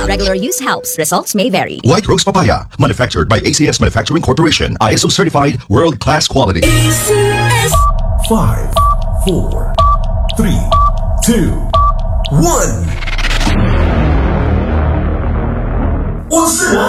regular use helps. Results may vary. White Rose Papaya, manufactured by ACS Manufacturing Corporation. ISO certified, world-class quality. ACS. 5, 4, 3, 2, 1.